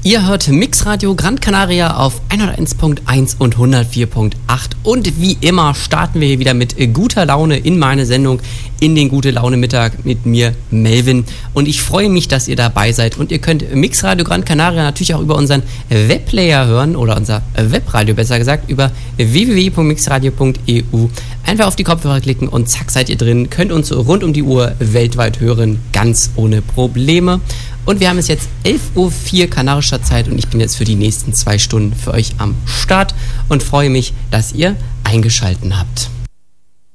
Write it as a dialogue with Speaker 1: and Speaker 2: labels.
Speaker 1: Ihr hört Mixradio Gran Canaria auf 101.1 und 104.8 und wie immer starten wir hier wieder mit guter Laune in meine Sendung, in den Gute-Laune-Mittag mit mir, Melvin, und ich freue mich, dass ihr dabei seid und ihr könnt Mixradio Gran Canaria natürlich auch über unseren Webplayer hören oder unser Webradio besser gesagt, über www.mixradio.eu. Einfach auf die Kopfhörer klicken und zack, seid ihr drin, könnt uns rund um die Uhr weltweit hören, ganz ohne Probleme. Und wir haben es jetzt 11.04 Uhr kanarischer Zeit und ich bin jetzt für die nächsten 2 Stunden für euch am Start und freue mich, dass ihr eingeschalten habt.